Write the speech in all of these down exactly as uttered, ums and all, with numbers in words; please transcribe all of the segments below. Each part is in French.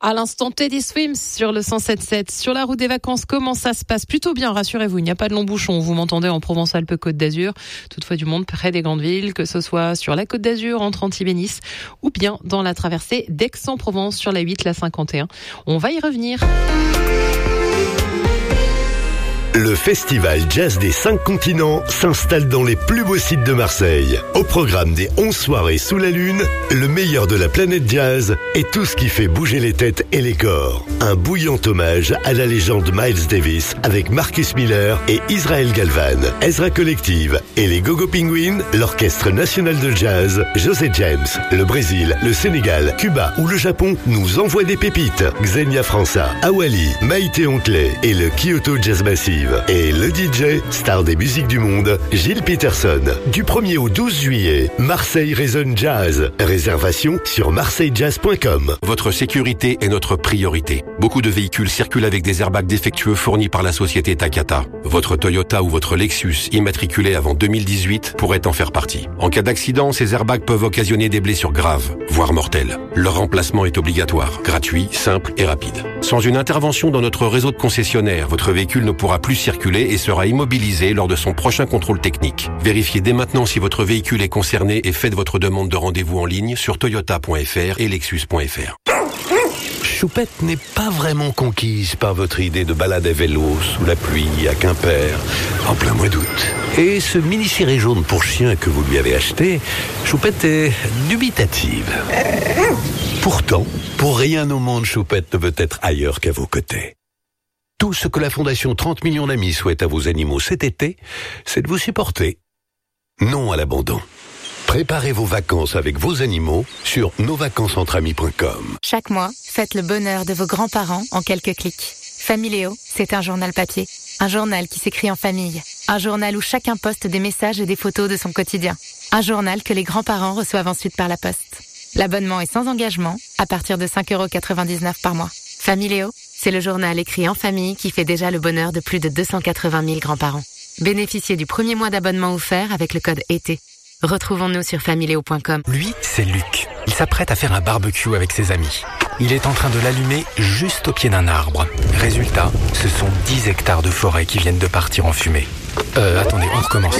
À l'instant, Teddy Swims sur le cent sept sept. Sur la route des vacances, comment ça se passe? Plutôt bien, rassurez-vous, il n'y a pas de long bouchon. Vous m'entendez en Provence-Alpes-Côte d'Azur. Toutefois du monde près des grandes villes, que ce soit sur la Côte d'Azur, entre Antibes et Nice, ou bien dans la traversée d'Aix-en-Provence sur la huit, la cinquante et un. On va y revenir. Le festival jazz des cinq continents s'installe dans les plus beaux sites de Marseille. Au programme des onze soirées sous la lune, le meilleur de la planète jazz et tout ce qui fait bouger les têtes et les corps. Un bouillant hommage à la légende Miles Davis avec Marcus Miller et Israel Galvan, Ezra Collective et les Gogo Penguins, l'Orchestre National de Jazz, José James. Le Brésil, le Sénégal, Cuba ou le Japon nous envoient des pépites. Xenia França, Awali, Maïté Onkley et le Kyoto Jazz Massive. Et le D J, star des musiques du monde, Gilles Peterson. Du premier au douze juillet, Marseille résonne jazz. Réservation sur marseille jazz point com. Votre sécurité est notre priorité. Beaucoup de véhicules circulent avec des airbags défectueux fournis par la société Takata. Votre Toyota ou votre Lexus, immatriculé avant deux mille dix-huit, pourrait en faire partie. En cas d'accident, ces airbags peuvent occasionner des blessures graves, voire mortelles. Leur remplacement est obligatoire, gratuit, simple et rapide. Sans une intervention dans notre réseau de concessionnaires, votre véhicule ne pourra plus circuler et sera immobilisé lors de son prochain contrôle technique. Vérifiez dès maintenant si votre véhicule est concerné et faites votre demande de rendez-vous en ligne sur toyota point f r et lexus point f r. Choupette n'est pas vraiment conquise par votre idée de balade à vélo sous la pluie à Quimper en plein mois d'août. Et ce mini-ciré jaune pour chien que vous lui avez acheté, Choupette est dubitative. Pourtant, pour rien au monde, Choupette ne veut être ailleurs qu'à vos côtés. Tout ce que la Fondation trente millions d'amis souhaite à vos animaux cet été, c'est de vous supporter. Non à l'abandon. Préparez vos vacances avec vos animaux sur nos vacances entre amis point com. Chaque mois, faites le bonheur de vos grands-parents en quelques clics. Familéo, c'est un journal papier. Un journal qui s'écrit en famille. Un journal où chacun poste des messages et des photos de son quotidien. Un journal que les grands-parents reçoivent ensuite par la poste. L'abonnement est sans engagement, à partir de cinq euros quatre-vingt-dix-neuf par mois. Familéo, c'est le journal écrit en famille qui fait déjà le bonheur de plus de deux cent quatre-vingt mille grands-parents. Bénéficiez du premier mois d'abonnement offert avec le code été. Retrouvons-nous sur familéo point com. Lui, c'est Luc. Il s'apprête à faire un barbecue avec ses amis. Il est en train de l'allumer juste au pied d'un arbre. Résultat, ce sont dix hectares de forêt qui viennent de partir en fumée. Euh, attendez, on recommence.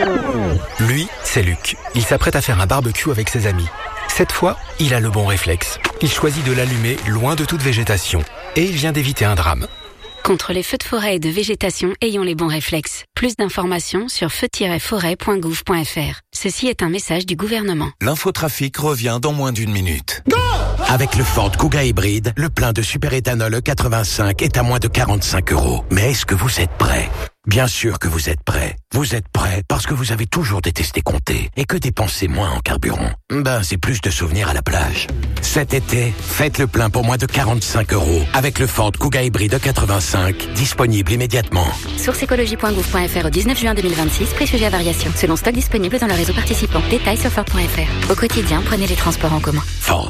Lui, c'est Luc. Il s'apprête à faire un barbecue avec ses amis. Cette fois, il a le bon réflexe. Il choisit de l'allumer loin de toute végétation. Et il vient d'éviter un drame. Contre les feux de forêt et de végétation, ayons les bons réflexes. Plus d'informations sur feu tiret forêt point gouv point f r. Ceci est un message du gouvernement. L'infotrafic revient dans moins d'une minute. Go! Avec le Ford Kuga hybride, le plein de superéthanol E quatre-vingt-cinq est à moins de quarante-cinq euros. Mais est-ce que vous êtes prêts? Bien sûr que vous êtes prêts. Vous êtes prêts parce que vous avez toujours détesté compter et que dépenser moins en carburant, ben c'est plus de souvenirs à la plage. Cet été, faites le plein pour moins de quarante-cinq euros avec le Ford Kuga hybride E quatre-vingt-cinq, disponible immédiatement. Source écologie point gouv point f r au dix-neuf juin deux mille vingt-six, prix sujet à variation. Selon stock disponible dans le réseau participant. Détails sur ford point f r. Au quotidien, prenez les transports en commun. Ford.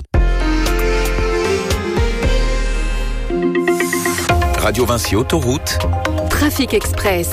Radio Vinci Autoroute. Trafic Express.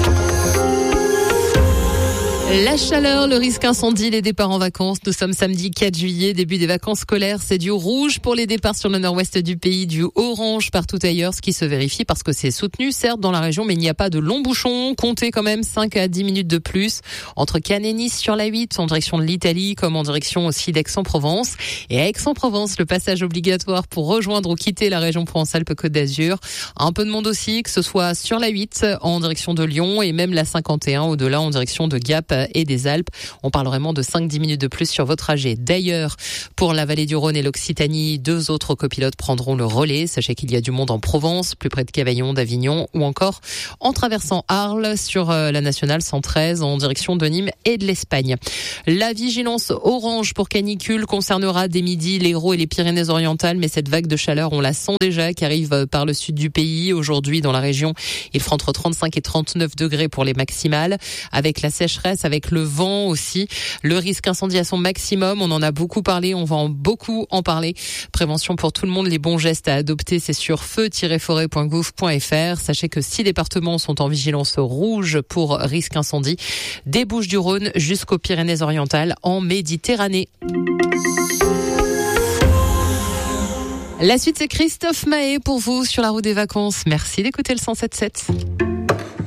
La chaleur, le risque incendie, les départs en vacances. Nous sommes samedi quatre juillet, début des vacances scolaires. C'est du rouge pour les départs sur le nord-ouest du pays, du orange partout ailleurs, ce qui se vérifie parce que c'est soutenu, certes, dans la région, mais il n'y a pas de long bouchon. Comptez quand même cinq à dix minutes de plus entre Cannes et Nice sur la huit, en direction de l'Italie, comme en direction aussi d'Aix-en-Provence. Et à Aix-en-Provence, le passage obligatoire pour rejoindre ou quitter la région Provence-Alpes-Côte d'Azur. Un peu de monde aussi, que ce soit sur la huit, en direction de Lyon, et même la cinquante et un, au-delà, en direction de Gap et des Alpes. On parle vraiment de cinq à dix minutes de plus sur votre trajet. D'ailleurs, pour la vallée du Rhône et l'Occitanie, deux autres copilotes prendront le relais. Sachez qu'il y a du monde en Provence, plus près de Cavaillon, d'Avignon, ou encore en traversant Arles sur la nationale cent treize en direction de Nîmes et de l'Espagne. La vigilance orange pour canicule concernera dès midi l'Hérault et les Pyrénées-Orientales, mais cette vague de chaleur, on la sent déjà, qui arrive par le sud du pays. Aujourd'hui, dans la région, il fera entre trente-cinq et trente-neuf degrés pour les maximales, avec la sécheresse, avec le vent aussi. Le risque incendie à son maximum, on en a beaucoup parlé, on va en beaucoup en parler. Prévention pour tout le monde, les bons gestes à adopter, c'est sur feu tiret forêt point gouv point f r. Sachez que six départements sont en vigilance rouge pour risque incendie, des Bouches-du-Rhône jusqu'aux Pyrénées-Orientales en Méditerranée. La suite, c'est Christophe Maé pour vous sur la route des vacances. Merci d'écouter le cent sept sept.